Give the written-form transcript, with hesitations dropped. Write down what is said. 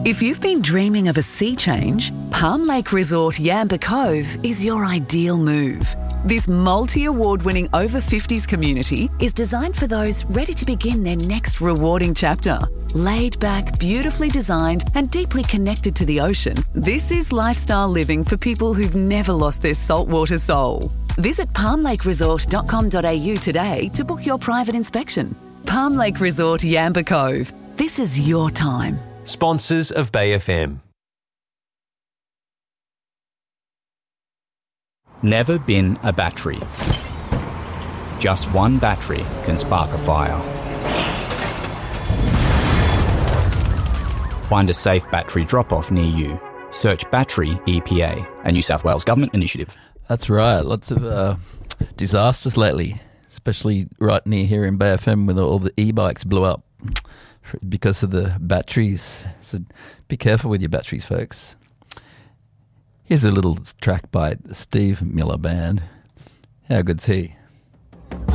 If you've been dreaming of a sea change, Palm Lake Resort Yamba Cove is your ideal move. This multi-award-winning over-50s community is designed for those ready to begin their next rewarding chapter. Laid back, beautifully designed and deeply connected to the ocean, this is lifestyle living for people who've never lost their saltwater soul. Visit palmlakeresort.com.au today to book your private inspection. Palm Lake Resort Yamba Cove. This is your time. Sponsors of Bay FM. Never been a battery. Just one battery can spark a fire. Find a safe battery drop-off near you. Search Battery EPA, a New South Wales government initiative. That's right. Lots of disasters lately, especially right near here in Bay FM with all the e-bikes blew up because of the batteries. So be careful with your batteries, folks. Here's a little track by the Steve Miller Band. How good's he?